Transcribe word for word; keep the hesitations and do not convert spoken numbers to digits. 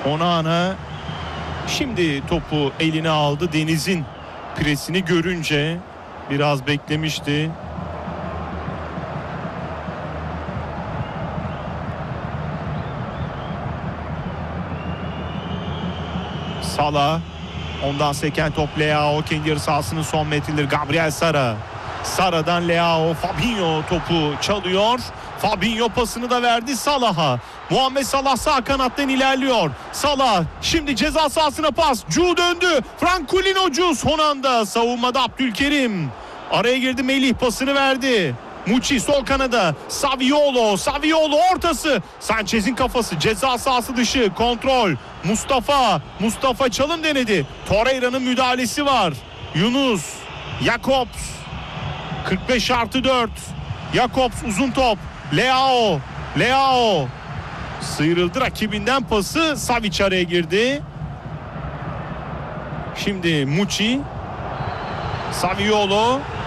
Onana şimdi topu eline aldı. Deniz'in presini görünce biraz beklemişti. Salah, ondan seken top Leao, kendi yarı sahasının son metreleri. Gabriel Sara, Sara'dan Leao, Fabinho topu çalıyor. Fabinho pasını da verdi Salah'a. Muhammed Salah sağ kanattan ilerliyor. Salah şimdi ceza sahasına pas. Cu döndü. Francolino Cu son anda savunmada Abdülkerim. Araya girdi, Melih pasını verdi. Muçi sol kanada. Saviolo, Saviolo ortası. Sanchez'in kafası ceza sahası dışı. Kontrol. Mustafa. Mustafa çalım denedi. Torreira'nın müdahalesi var. Yunus. Jakobs. kırk beş artı dört. Jakobs uzun top. Leao. Leao. Sıyrıldı rakibinden pası. Savic araya girdi. Şimdi Muçi. Saviolo.